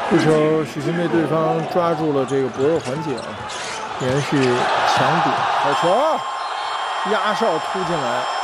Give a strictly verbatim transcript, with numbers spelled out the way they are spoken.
这球许昕被对方抓住了这个薄弱环节啊，连续抢顶，好球，压哨突进来。